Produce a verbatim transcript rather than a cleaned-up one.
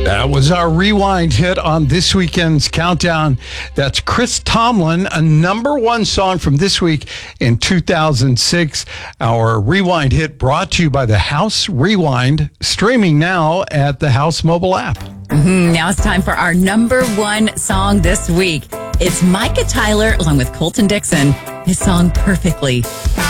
That was our rewind hit on this weekend's countdown. That's Chris Tomlin, a number one song from this week in two thousand six. Our rewind hit brought to you by the House Rewind, streaming now at the House mobile app. Mm-hmm. Now it's time for our number one song this week. It's Micah Tyler along with Colton Dixon. His song Perfectly.